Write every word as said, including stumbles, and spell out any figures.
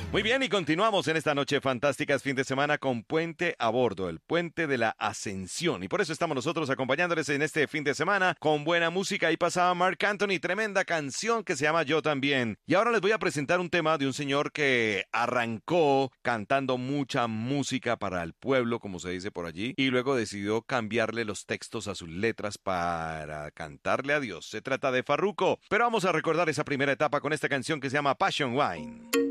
Muy bien, y continuamos en esta noche fantástica, es fin de semana con Puente a Bordo, el Puente de la Ascensión. Y por eso estamos nosotros acompañándoles en este fin de semana con buena música. Ahí pasaba Marc Anthony, tremenda canción que se llama Yo También. Y ahora les voy a presentar un tema de un señor que arrancó cantando mucha música para el pueblo, como se dice por allí, y luego decidió cambiarle los textos a sus letras para cantarle a Dios. Se trata de Farruko, pero vamos a recordar esa primera etapa con esta canción que se llama Passion Wine.